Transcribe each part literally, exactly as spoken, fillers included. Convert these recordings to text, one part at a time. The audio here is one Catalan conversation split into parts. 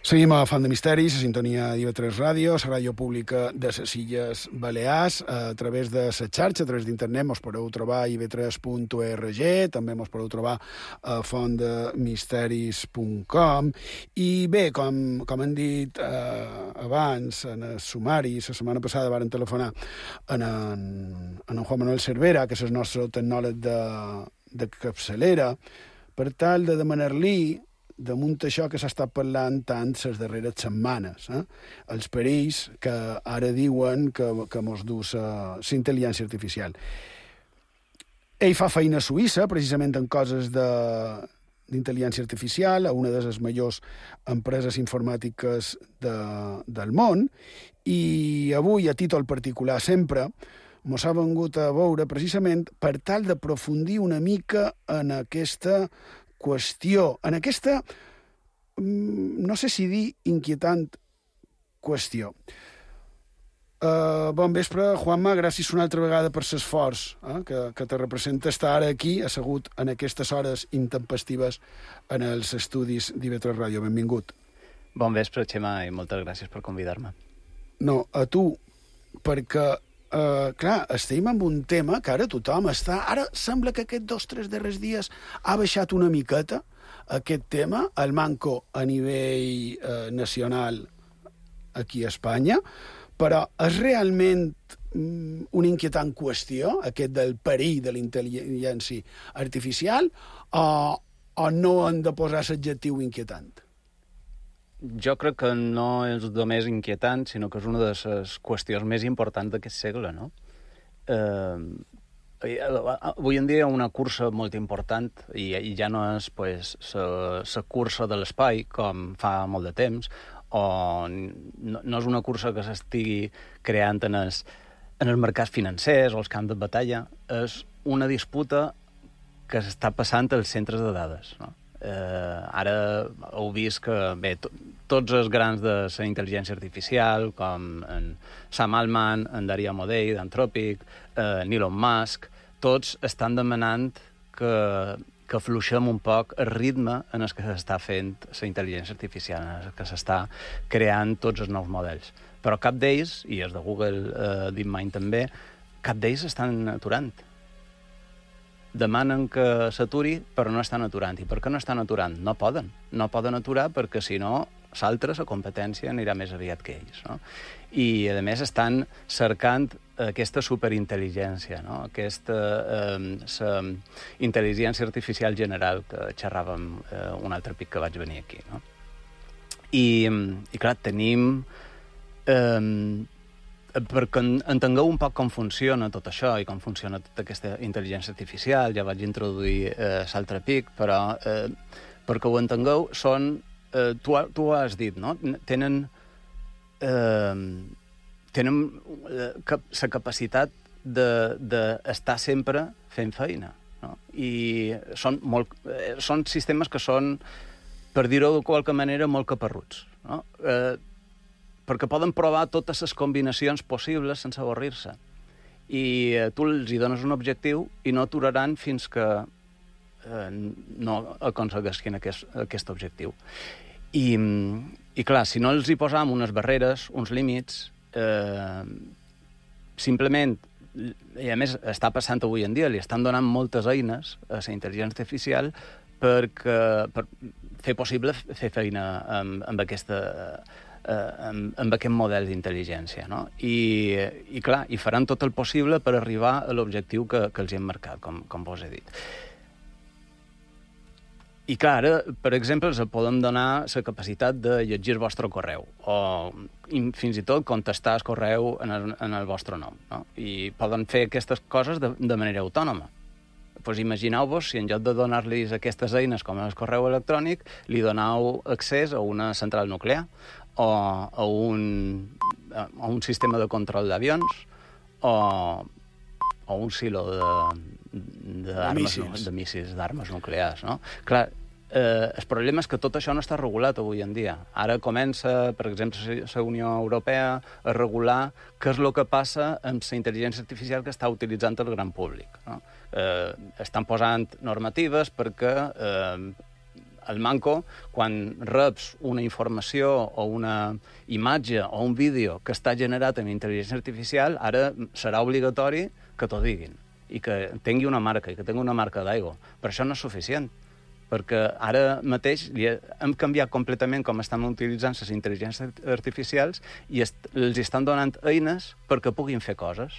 Seguim a Font de Misteris, a sintonia d'I V tres Ràdio, la ràdio pública de les Illes Balears, a través de la xarxa, a través d'internet, mos podeu trobar a i ve tres punt org, també mos podeu trobar a font de misteris punt com. I bé, com, com hem dit eh, abans, en el sumari, la setmana passada varen telefonar en en, en, en Juan Manuel Cervera, que és el nostre tecnòleg de, de capçalera, per tal de demanar-li damunt això que s'ha estat parlant tant les darreres setmanes, eh? els perills que ara diuen que, que mos du la intel·ligència artificial. Ell fa feina a Suïssa, precisament en coses de, d'intel·ligència artificial, a una de les majors empreses informàtiques de, del món, i avui, a títol particular sempre, mos ha vengut a veure precisament per tal d'aprofundir una mica en aquesta qüestió, en aquesta, no sé si dir inquietant qüestió. Uh, bon vespre, Juanma, gràcies una altra vegada per l'esforç eh, que, que te representa estar ara aquí, assegut en aquestes hores intempestives en els estudis d'I V tres Ràdio. Benvingut. Bon vespre, Xema, i moltes gràcies per convidar-me. No, a tu, perquè Uh, clar, estem en un tema que ara tothom està... Ara sembla que aquests dos o tres darrers dies ha baixat una miqueta aquest tema, el manco a nivell uh, nacional aquí a Espanya, però és realment um, una inquietant qüestió, aquest del perill de la intel·ligència artificial, o, o no han de posar l'adjectiu inquietant? Jo crec que no és només inquietant, sinó que és una de les qüestions més importants d'aquest segle, no? Eh, avui en dia hi ha una cursa molt important, i, i ja no és pues, la cursa de l'espai, com fa molt de temps, o no, no és una cursa que s'estigui creant en els, en els mercats financers o els camps de batalla, és una disputa que s'està passant als centres de dades, no? Eh, ara heu vist que bé, to, tots els grans de la intel·ligència artificial, com en Sam Altman, en Daria Modei, d'Anthropic, eh, Elon Musk, tots estan demanant que, que afluixem un poc el ritme en el que s'està fent la intel·ligència artificial, en el que s'està creant tots els nous models. Però cap d'ells, i els de Google eh, DeepMind també, cap d'ells estan aturant. Demanen que s'aturi, però no estan aturant. I per què no estan aturant? No poden. No poden aturar perquè, si no, l'altra, la competència, anirà més aviat que ells, no? I, a més, estan cercant aquesta superintel·ligència, no? Aquesta eh, intel·ligència artificial general que xerràvem eh, un altre pic que vaig venir aquí, no? I, i clar, tenim... Eh, perquè entengueu un poc com funciona tot això i com funciona tota aquesta intel·ligència artificial, ja vaig introduir eh, l'altre pic, però eh, perquè ho entengueu, són... Eh, tu, tu ho has dit, no? Tenen... Eh, tenen la capacitat d'estar de, sempre fent feina, no? I són, molt, eh, són sistemes que són, per dir-ho de qualque manera, molt caparruts, no? Eh, perquè poden provar totes les combinacions possibles sense avorrir-se. I eh, tu els hi dones un objectiu i no aturaran fins que eh, no aconsegueixin aquest, aquest objectiu. I, I clar, si no els hi posam unes barreres, uns límits, eh, simplement, i a més està passant avui en dia, li estan donant moltes eines a la intel·ligència artificial perquè, per fer possible fer feina amb, amb aquesta... Eh, amb, amb aquest model d'intel·ligència, no? I, i clar, i faran tot el possible per arribar a l'objectiu que, que els hem marcat, com, com vos he dit. I clar, ara, per exemple, els podem donar la capacitat de llegir el vostre correu, o fins i tot contestar el correu en el, en el vostre nom, no? I poden fer aquestes coses de, de manera autònoma. Pues imagineu-vos si en lloc de donar-los aquestes eines com el correu electrònic, li doneu accés a una central nuclear, o a un, a un sistema de control d'avions, o a un silo d'armes, de míssils d'armes nuclears, no? Clar, eh, el problema és que tot això no està regulat avui en dia. Ara comença, per exemple, la Unió Europea a regular què és el que passa amb la intel·ligència artificial que està utilitzant el gran públic, no? Eh, estan posant normatives perquè eh, el manco, quan reps una informació o una imatge o un vídeo que està generat amb intel·ligència artificial, ara serà obligatori que t'ho diguin i que tingui una marca, i que tingui una marca d'aigua. Però això no és suficient, perquè ara mateix hem canviat completament com estan utilitzant les intel·ligències artificials i els estan donant eines perquè puguin fer coses.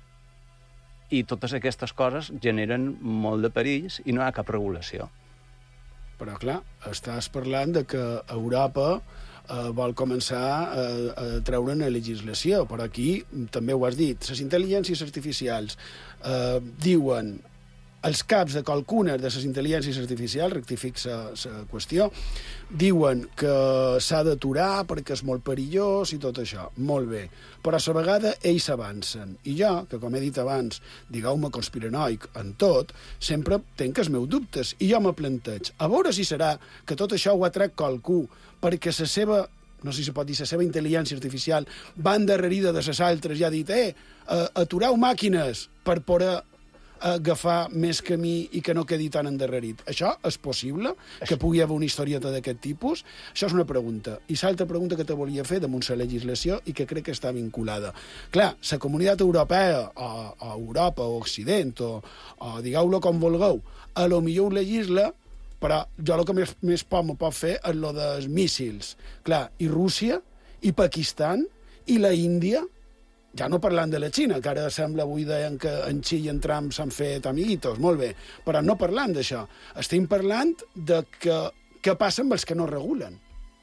I totes aquestes coses generen molt de perills i no hi ha cap regulació. Però, clar, estàs parlant de que Europa eh, vol començar a, a treure una legislació, però aquí, també ho has dit, les intel·ligències artificials eh, diuen els caps de qualcunes de les intel·ligències artificials, rectific la qüestió, diuen que s'ha d'aturar perquè és molt perillós i tot això. Molt bé. Però a la vegada ells s'avancen. I jo, que com he dit abans, digueu-me conspiranoic en tot, sempre tenc els meus dubtes. I jo me planteig, a veure si serà que tot això ho ha tret qualcú perquè la seva, no sé si se pot dir, la seva intel·ligència artificial va endarrerida de les altres i ha dit, eh, atureu màquines per poder agafar més camí i que no quedi tan endarrerit. Això és possible? Que pugui haver una historieta d'aquest tipus? Això és una pregunta. I l'altra pregunta que te volia fer damunt la legislació i que crec que està vinculada. Clar, la Comunitat Europea, o, o Europa, o Occident, o, o digueu-lo com vulgueu, a lo millor ho legisla, però jo el que més, més por me pot fer és lo dels míssils. Clar, i Rússia, i Pakistan, i la Índia, ja no parlant de la Xina, que ara sembla avui deien que en Xi i en Trump s'han fet amiguitos, molt bé, però no parlant d'això. Estem parlant de que, què passa amb els que no regulen.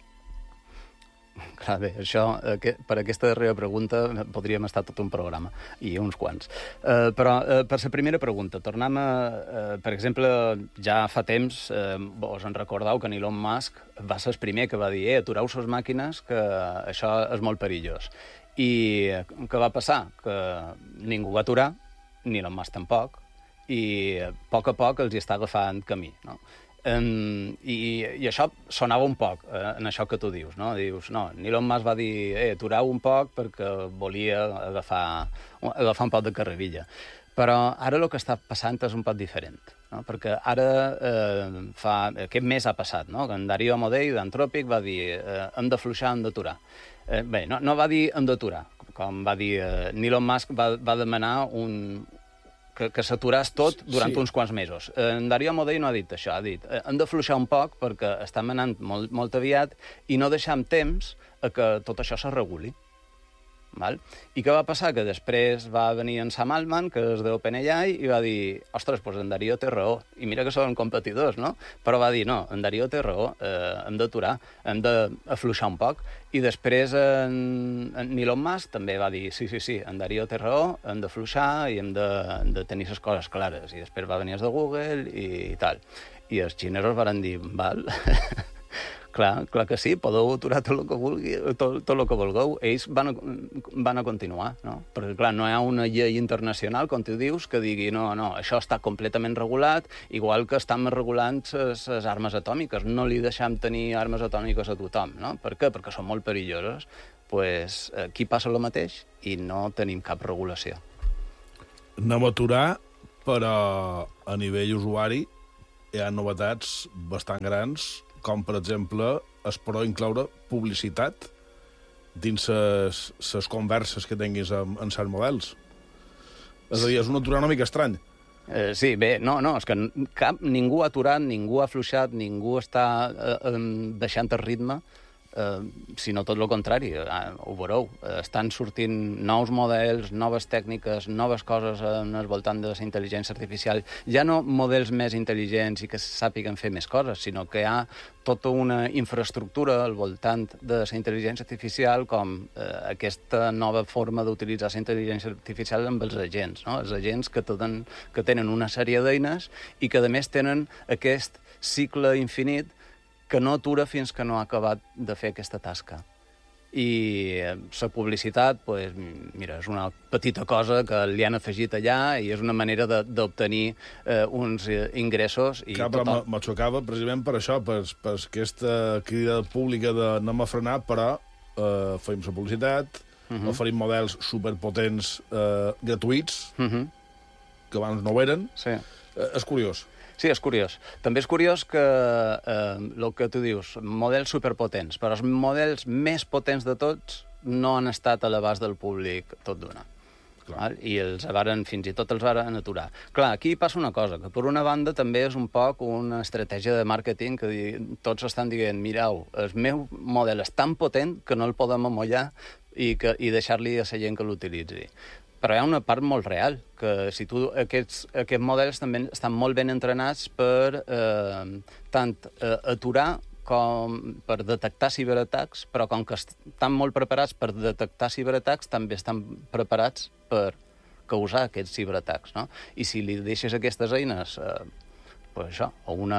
Clar, bé, això, per aquesta darrera pregunta podríem estar tot un programa, i uns quants. Uh, però, uh, per la primera pregunta, tornem a... Uh, per exemple, ja fa temps, uh, us en recordeu que Elon Musk va ser el primer que va dir eh, atureu les màquines, que això és molt perillós. I què va passar? Que ningú va aturar, ni Elon Musk tampoc, i a poc a poc els hi està agafant camí, no? Um, i, I això sonava un poc eh, en això que tu dius, no? Dius, no, Elon Musk va dir, eh, atureu un poc perquè volia agafar, agafar un poc de carrerilla. Però ara el que està passant és un poc diferent, no? Perquè ara, eh, fa, aquest mes ha passat, no? Que en Darío Amodei, d'Anthropic, va dir eh, hem d'afluixar, hem d'aturar. Eh, bé, no, no va dir hem d'aturar, com va dir eh, Elon Musk va, va demanar un, que, que s'aturàs tot durant sí. uns quants mesos. Eh, en Darío Amodei no ha dit això, ha dit eh, hem d'afluixar un poc perquè estem anant molt, molt aviat i no deixem temps a que tot això se reguli. Val? I què va passar? Que després va venir en Sam Altman, que és d'OpenAI, i va dir, ostres, doncs en Darío té raó. I mira que són competidors, no? Però va dir, no, en Darío té raó, eh, hem d'aturar, hem d'afluixar un poc. I després en, en Elon Musk també va dir, sí, sí, sí, en Darío té raó, hem d'afluixar i hem de, de tenir les coses clares. I després va venir els de Google i, i tal. I els xinesos van dir, val... Clar, clar que sí, podeu aturar tot el que vulgui, tot, tot el que vulgueu. Ells van a, van a continuar, no? Perquè, clar, no hi ha una llei internacional, com tu dius, que digui, no, no, això està completament regulat, igual que estan regulant les armes atòmiques. No li deixem tenir armes atòmiques a tothom, no? Per què? Perquè són molt perilloses. Pues aquí passa el mateix i no tenim cap regulació. Anem a aturar, però a nivell usuari hi ha novetats bastant grans, com, per exemple, es podrà incloure publicitat dins les converses que tinguis amb, amb certs models. És a dir, és un aturar una mica estrany. Eh, sí, bé, no, no, és que cap, ningú ha aturat, ningú ha afluixat, ningú està eh, deixant el ritme, eh, sinó tot el contrari, eh, ho veureu. Eh, estan sortint nous models, noves tècniques, noves coses en el voltant de la intel·ligència artificial. Ja no models més intel·ligents i que sàpiguen fer més coses, sinó que hi ha tota una infraestructura al voltant de la intel·ligència artificial com eh, aquesta nova forma d'utilitzar la intel·ligència artificial amb els agents, no? Els agents que tenen, que tenen una sèrie d'eines i que, a més, tenen aquest cicle infinit que no atura fins que no ha acabat de fer aquesta tasca. I la publicitat, pues, mira, és una petita cosa que li han afegit allà i és una manera d'obtenir eh, uns ingressos. I Clar, però me xocava precisament per això, per, per aquesta crida pública de anem a frenar, però eh, feim la publicitat, uh -huh. oferim models superpotents eh, gratuïts, uh -huh. que abans no ho eren. Sí. Eh, és curiós. Sí, és curiós. També és curiós que, eh, el que tu dius, models superpotents, però els models més potents de tots no han estat a l'abast del públic tot d'una. Val? I els varen, fins i tot els varen aturar. Clar, aquí passa una cosa, que per una banda també és un poc una estratègia de màrqueting que di... tots estan dient, mireu, el meu model és tan potent que no el podem amollar i, que... i deixar-li a la gent que l'utilitzi. Però hi ha una part molt real, que si tu, aquests, aquests models també estan molt ben entrenats per eh, tant eh, aturar com per detectar ciberatacs, però com que estan molt preparats per detectar ciberatacs, també estan preparats per causar aquests ciberatacs, no? I si li deixes aquestes eines eh, pues això, a una,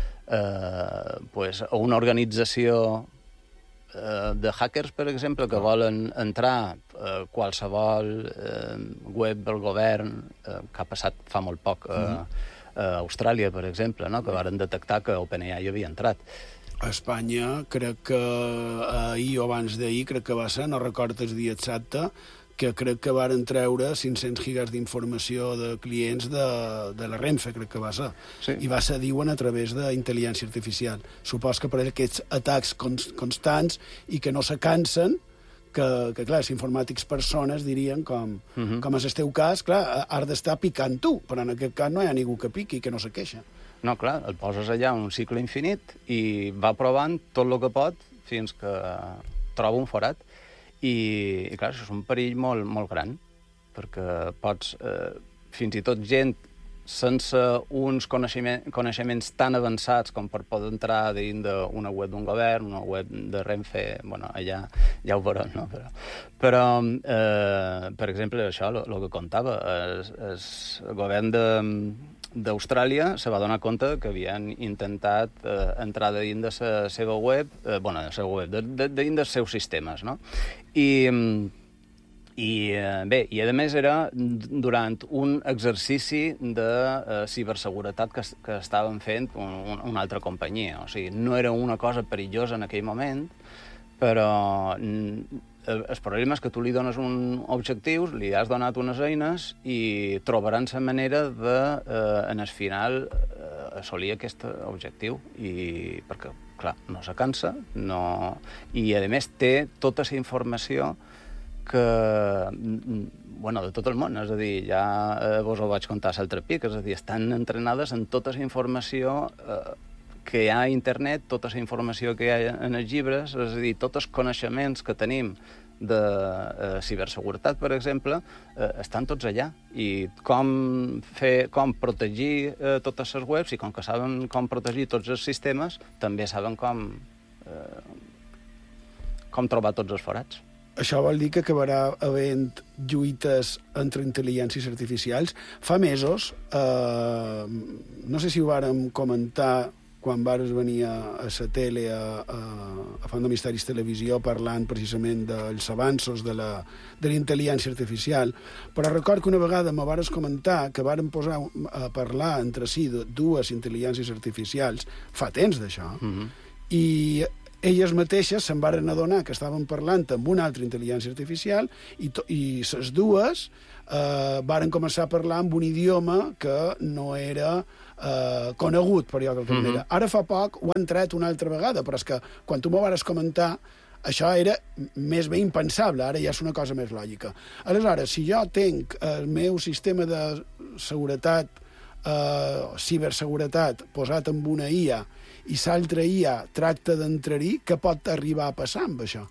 eh, pues a una organització eh, de hackers, per exemple, que volen entrar a qualsevol eh, web del govern, eh, que ha passat fa molt poc eh, a Austràlia, per exemple, no? Que varen detectar que OpenAI havia entrat. A Espanya, crec que ahir o abans d'ahir, crec que va ser, no recordo el dia exacte, que crec que varen treure cinc-cents gigas d'informació de clients de, de la Renfe, crec que va ser. Sí. I va ser, diuen, a través d'intel·ligència artificial. Supos que per aquests atacs const constants i que no se cansen, que, que clar, els informàtics persones dirien, com, uh -huh. com és el teu cas, clar, has d'estar picant tu, però en aquest cas no hi ha ningú que piqui, que no se queixa. No, clar, el poses allà en un cicle infinit i va provant tot el que pot fins que troba un forat. I, i clar, això és un perill molt, molt gran, perquè pots, eh, fins i tot gent sense uns coneixement, coneixements tan avançats com per poder entrar dins d'una web d'un govern, una web de Renfe, bueno, allà ja ho veurem, no? Però, però eh, per exemple, això, el que contava, el govern de d'Austràlia se va donar compte que havien intentat eh, entrar de dins de la seva web, eh, bueno, de la seva web, de, de, de dins dels seus sistemes, no? I, i eh, bé, i a més era durant un exercici de eh, ciberseguretat que, que estaven fent un, una altra companyia. O sigui, no era una cosa perillosa en aquell moment, però el problema és que tu li dones un objectiu, li has donat unes eines i trobaran la manera de, eh, en el final, eh, assolir aquest objectiu. I, perquè, clar, no se cansa, no... i, a més, té tota la informació que, bueno, de tot el món, és a dir, ja eh, vos ho vaig contar l'altre pic, és a dir, estan entrenades en tota la informació eh, que hi ha a internet, tota la informació que hi ha en els llibres, és a dir, tots els coneixements que tenim de eh, ciberseguretat, per exemple, eh, estan tots allà. I com, fer, com protegir eh, totes les webs, i com que saben com protegir tots els sistemes, també saben com, eh, com trobar tots els forats. Això vol dir que acabarà havent lluites entre intel·ligències artificials. Fa mesos, eh, no sé si ho vàrem comentar quan vares venir a, a la tele, a, a, a Font de Misteris Televisió, parlant precisament dels avanços de la, de la intel·ligència artificial, però record que una vegada me vares comentar que varen posar a parlar entre si de dues intel·ligències artificials, fa temps d'això, mm-hmm. i elles mateixes se'n varen adonar que estaven parlant amb una altra intel·ligència artificial i, to, i les dues eh, varen començar a parlar amb un idioma que no era eh, conegut, per allò que mm-hmm. Ara fa poc ho han tret una altra vegada, però és que quan tu m'ho vares comentar això era més bé impensable, ara ja és una cosa més lògica. Aleshores, si jo tenc el meu sistema de seguretat, eh, ciberseguretat, posat amb una I A, i l'altra I A tracta d'entrar-hi, què pot arribar a passar amb això?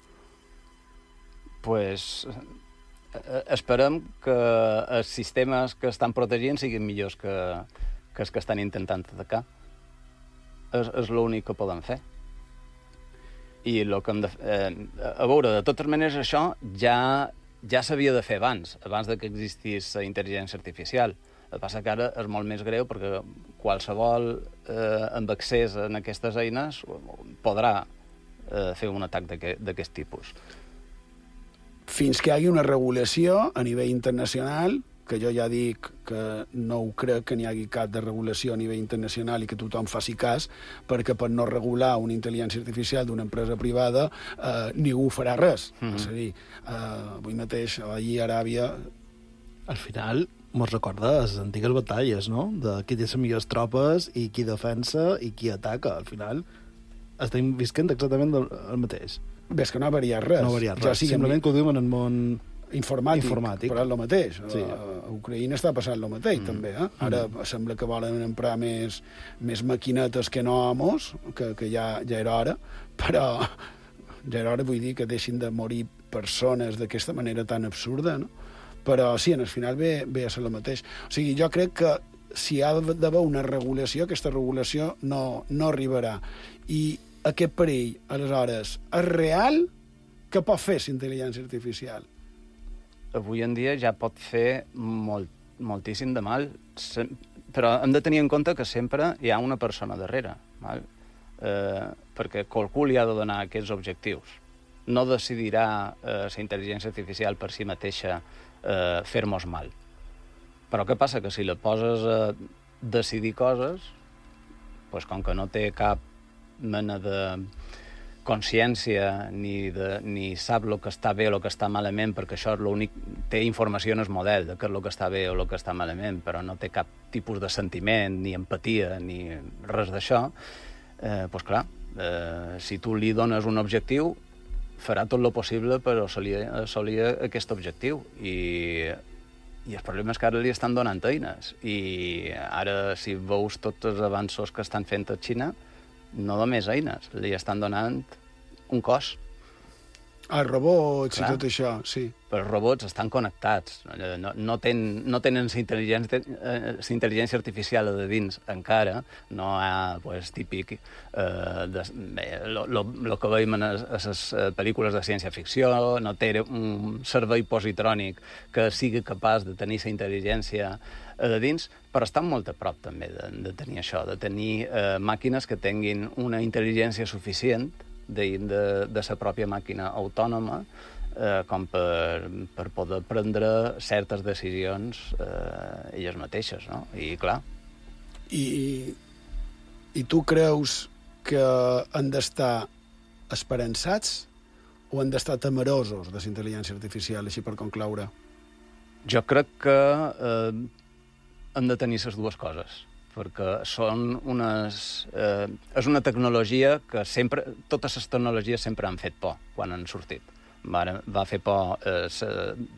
Pues, eh, esperem que els sistemes que estan protegint siguin millors que, que els que estan intentant atacar. És, és l'únic que poden fer. I lo que hem de, eh, a veure, de totes maneres, això ja, ja s'havia de fer abans, abans de que existís la intel·ligència artificial. El que passa que ara és molt més greu perquè qualsevol eh, amb accés a aquestes eines podrà eh, fer un atac d'aquest tipus. Fins que hi hagi una regulació a nivell internacional, que jo ja dic que no ho crec que n'hi hagi cap de regulació a nivell internacional i que tothom faci cas, perquè per no regular una intel·ligència artificial d'una empresa privada eh, ningú farà res. Mm-hmm. És a dir, eh, avui mateix, allí a Aràbia... Al final, mos recorda les antigues batalles, no? De qui té les millors tropes i qui defensa i qui ataca. Al final estem visquent exactament el, el mateix. Ves que no ha variat res. No ha variat ja res. Simplement mi... que ho diu en el món informàtic, informàtic. però és el mateix. Sí. A, a Ucraïna està passant el mateix, mm. també. Eh? Ara mm. sembla que volen emprar més, més maquinetes que no homes, que, que ja, ja era hora, però ja era hora, vull dir, que deixin de morir persones d'aquesta manera tan absurda, no? Però sí, en el final ve, ve a ser el mateix. O sigui, jo crec que si ha d'haver una regulació, aquesta regulació no, no arribarà. I aquest perill, aleshores, és real? Què pot fer la intel·ligència artificial? Avui en dia ja pot fer molt, moltíssim de mal, però hem de tenir en compte que sempre hi ha una persona darrere, val? Eh, perquè qualcú li ha de donar aquests objectius. No decidirà eh, la intel·ligència artificial per si mateixa eh, fer-nos mal. Però què passa? Que si la poses a decidir coses, doncs com que no té cap mena de consciència ni, de, ni sap el que està bé o el que està malament, perquè això és l'únic... Té informació en el model de què és el que està bé o el que està malament, però no té cap tipus de sentiment, ni empatia, ni res d'això, eh, doncs clar, eh, si tu li dones un objectiu, farà tot el possible per assolir, assolir aquest objectiu. I, I el problema és que ara li estan donant eines. I ara, si veus tots els avanços que estan fent a Xina, no només eines, li estan donant un cos. Els robots Clar. I tot això, sí. Però els robots estan connectats, no, no, ten, no tenen la intel·ligència, eh, intel·ligència artificial de dins encara, no hi ha, pues, típic, eh, de, lo, lo, lo que veiem a les pel·lícules de ciència-ficció, no té un cervell positrònic que sigui capaç de tenir la intel·ligència de dins, però estan molt a prop també de, de tenir això, de tenir eh, màquines que tinguin una intel·ligència suficient de, de, de la pròpia màquina autònoma, eh, com per, per poder prendre certes decisions eh, elles mateixes, no? I clar... I, I tu creus que han d'estar esperançats o han d'estar temerosos de la intel·ligència artificial, així per concloure? Jo crec que eh, han de tenir les dues coses, perquè són unes... Eh, és una tecnologia que sempre... Totes les tecnologies sempre han fet por quan han sortit. Va, va fer por... Eh, se,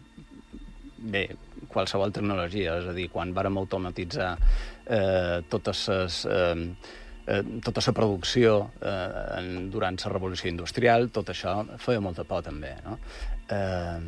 bé, qualsevol tecnologia, és a dir, quan vàrem automatitzar eh, totes les... Eh, eh, tota la producció eh, durant la revolució industrial, tot això feia molta por també, no? Eh,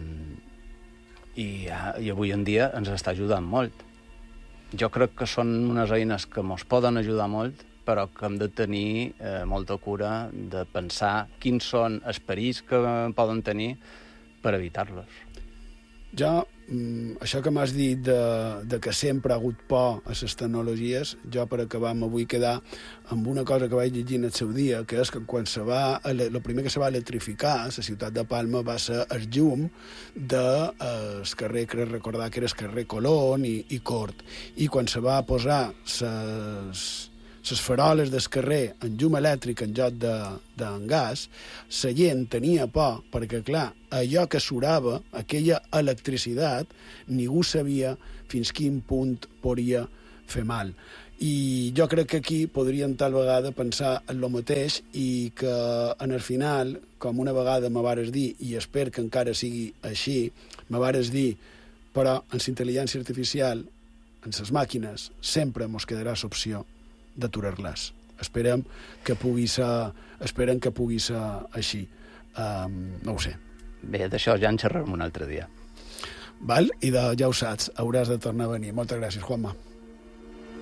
i, I avui en dia ens està ajudant molt. Jo crec que són unes eines que ens poden ajudar molt, però que hem de tenir eh, molta cura de pensar quins són els perills que poden tenir per evitar-los. Jo, això que m'has dit de, de que sempre ha hagut por a les tecnologies, jo per acabar me vull quedar amb una cosa que vaig llegir en el seu dia, que és que quan se va, el primer que se va electrificar a la ciutat de Palma va ser el llum del de, carrer, crec recordar que era el carrer Colón i, i Cort. I quan se va posar ses... les faroles del carrer en llum elèctric en lloc de, de en gas, la gent tenia por, perquè, clar, allò que surava, aquella electricitat, ningú sabia fins quin punt podria fer mal. I jo crec que aquí podríem tal vegada pensar en el mateix i que, en el final, com una vegada me vares dir, i espero que encara sigui així, me vares dir, però en la intel·ligència artificial, en les màquines, sempre mos quedarà l'opció d'aturar-les. Esperem que pugui ser, esperem que pugui ser així. Um, no ho sé. Bé, d'això ja en xerrarem un altre dia. Val? I de, ja ho saps, hauràs de tornar a venir. Moltes gràcies, Juanma.